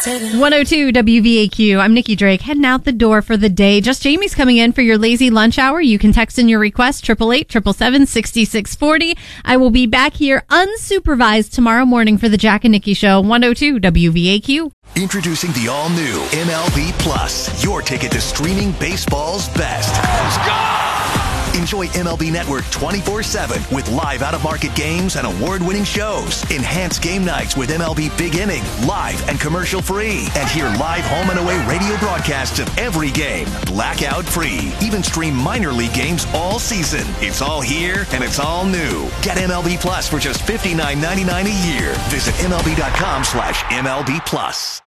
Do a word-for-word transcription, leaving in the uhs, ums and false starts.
one oh two W V A Q. I'm Nikki Drake, heading out the door for the day. Just Jamie's coming in for your lazy lunch hour. You can text in your request, eight eight eight, seven seven seven, six six four zero. I will be back here unsupervised tomorrow morning for the Jack and Nikki Show, one oh two W V A Q. Introducing the all-new M L B Plus, your ticket to streaming baseball's best. Let's go! Enjoy M L B Network twenty-four seven with live out-of-market games and award-winning shows. Enhance game nights with M L B Big Inning, live and commercial-free. And hear live home and away radio broadcasts of every game, blackout-free. Even stream minor league games all season. It's all here, and it's all new. Get M L B Plus for just fifty-nine ninety-nine a year. Visit M L B dot com slash M L B Plus.